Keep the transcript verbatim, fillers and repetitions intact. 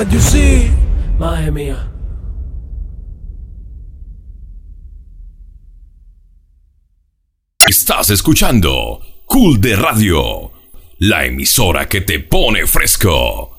You see, madre mía. Estás escuchando Cool de Radio, la emisora que te pone fresco.